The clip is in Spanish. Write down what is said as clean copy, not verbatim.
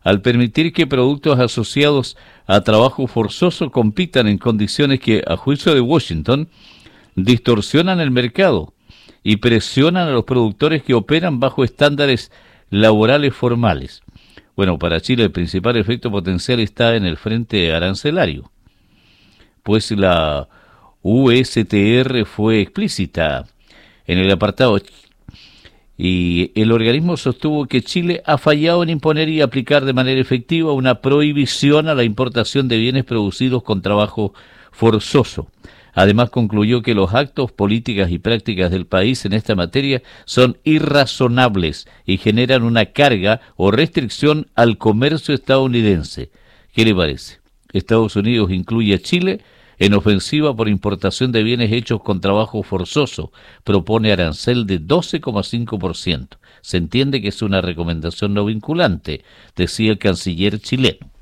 al permitir que productos asociados a trabajo forzoso compitan en condiciones que, a juicio de Washington, distorsionan el mercado y presionan a los productores que operan bajo estándares laborales formales. Bueno, para Chile el principal efecto potencial está en el frente arancelario, pues la USTR fue explícita en el apartado y el organismo sostuvo que Chile ha fallado en imponer y aplicar de manera efectiva una prohibición a la importación de bienes producidos con trabajo forzoso. Además concluyó que los actos, políticas y prácticas del país en esta materia son irrazonables y generan una carga o restricción al comercio estadounidense. ¿Qué le parece? Estados Unidos incluye a Chile en ofensiva por importación de bienes hechos con trabajo forzoso. Propone arancel de 12,5%. Se entiende que es una recomendación no vinculante, decía el canciller chileno.